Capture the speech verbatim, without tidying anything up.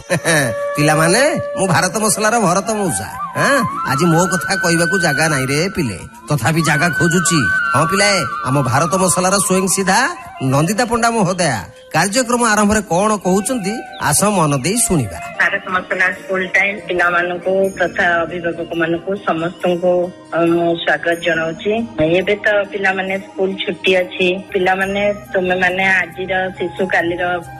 ପିଲାମାନେ ମୁଁ ଭାରତ ମସଲାର ଭରତ ମଉସା। ହଁ ଆଜି ମୋ କଥା କହିବାକୁ ଜାଗା ନାହିଁ ରେ ପିଲେ, ତଥାପି ଜାଗା ଖୋଜୁଛି। ହଁ ପିଲାଏ, ଆମ ଭାରତ ମସଲାର ସ୍ୱୟଂ ସିଧା ନନ୍ଦିତା ପଣ୍ଡା ମହୋଦୟା କାର୍ଯ୍ୟକ୍ରମ ଆରମ୍ଭରେ କଣ କହୁଛନ୍ତି ଆସ ମନ ଦେଇ ଶୁଣିବା। ଭାରତ ମସଲା ସ୍କୁଲ ଟାଇମ ପିଲାମାନଙ୍କୁ ତଥା ଅଭିଭାବକ ମାନଙ୍କୁ ସମସ୍ତଙ୍କୁ ମୁଁ ସ୍ୱାଗତ ଜଣାଉଛି। ଏବେ ତ ପିଲାମାନେ ସ୍କୁଲ ଛୁଟି ଅଛି, ପିଲାମାନେ ତୁମେ ମାନେ ଆଜିର ଶିଶୁ କାଲିର